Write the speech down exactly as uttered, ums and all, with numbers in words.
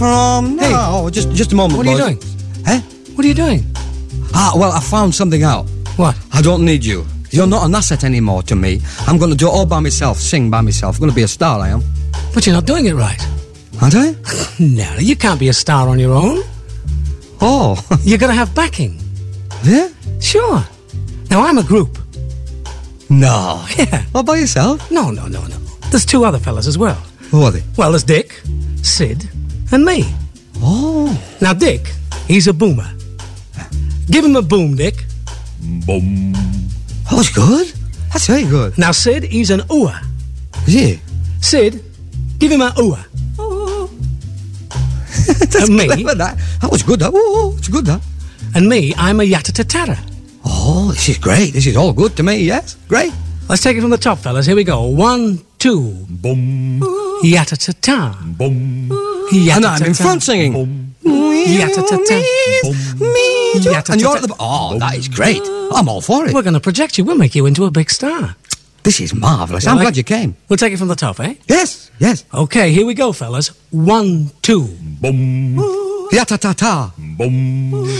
Um, no, Hey. just just a moment, What are you boys. doing? Eh? What are you doing? Ah, well, I found something out. What? I don't need you. You're not an asset anymore to me. I'm going to do it all by myself, sing by myself. I'm going to be a star, I am. But you're not doing it right. Aren't I? No, you can't be a star on your own. Oh, You're going to have backing. yeah? Sure. Now, I'm a group. No. Yeah. All by yourself? No, no, no, no. There's two other fellas as well. Who are they? Well, there's Dick, Sid, and me. Oh. Now, Dick, he's a boomer. Give him a boom, Dick. Boom. That was good. That's very good. Now, Sid, he's an ooah. Yeah. Sid, give him a ooah. That's And me? clever, that. That was good, that. Oh, it's good, that. And me, I'm a yatta-tatara. Oh, this is great. This is all good to me, yes? Great. Let's take it from the top, fellas. Here we go. One, two. Boom. Yatta-ta-ta. Boom. And I'm in front singing. Boom. Yatta-ta-ta. Me, Yatta-ta-ta. and you're at the... Oh, that is great. I'm all for it. We're going to project you. We'll make you into a big star. This is marvellous. You I'm like- glad you came. We'll take it from the top, eh? Yes, yes. Okay, here we go, fellas. One, two. Boom. Ya-ta-ta-ta. Boom.